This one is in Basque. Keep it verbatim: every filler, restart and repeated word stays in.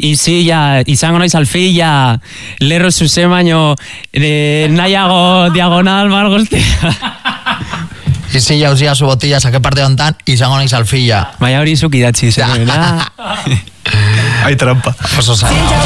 izilla, izango naiz alfilla, lerro zuzen baino, eh, nahiago diagonal margostia. Izilla uzia zu botilla, sake parte hontan, izango naiz alfilla. Baina hori zuk idatzi zen, Ai, trampa. Oso zaila.